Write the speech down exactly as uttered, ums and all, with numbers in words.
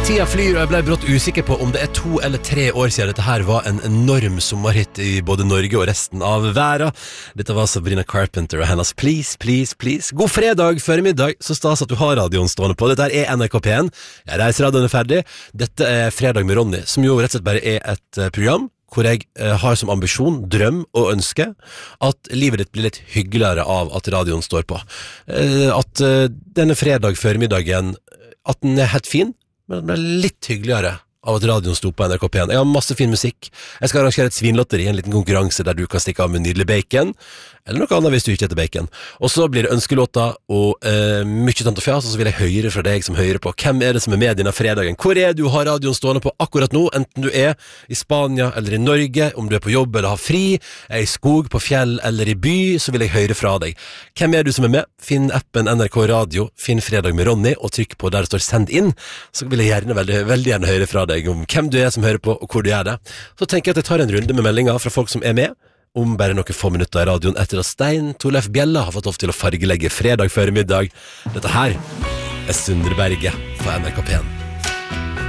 Tida flyr, og jeg ble brått usikker på om det er to eller tre år siden dette her var en enorm sommerhit i både Norge og resten av verden. Dette var Sabrina Carpenter og hennes Please, Please, Please. God fredag før middag, så stas at du har radioen stående på. Dette er N R K P en. Jeg reiser radioen er ferdig. Dette er Fredag med Ronny, som jo rett og slett bare er et program hvor jeg eh, har som ambisjon, drøm og ønske at livet ditt blir litt hyggeligere av at radioen står på. Eh, at eh, denne fredag før middagen, at den er helt fin, men den blir litt hyggeligere av at radioen sto på N R K P en. Jeg har masse fin musikk. Jeg skal arrangere et svinlotteri, en liten konkurranse der du kan stikke av med nydelig bacon, eller noe annet hvis du ikke heter bacon. Og så blir det ønskelåter og eh, mye tant og fjas, og så vil jeg høre fra deg som hører på. Hvem er det som er med denne fredagen? Hvor er du har radioen stående på akkurat nå? Enten du er i Spania eller i Norge, om du er på jobb eller har fri, er i skog, på fjell eller i by, så vil jeg høre fra deg. Hvem er du som er med? Finn appen N R K Radio, finn Fredag med Ronny, og trykk på der det står send inn, så vil jeg gjerne, veldig, veldig gjerne høre fra deg om hvem du er som hører på, og hvor du er det. Så tenker jeg at jeg tar en runde med meldinger fra folk som er med, om bare noen få minutter i radioen etter at Stein Torleif Bjella har fått lov til å fargelegge fredag før middag. Dette her er Sundre Berge for N R K P en.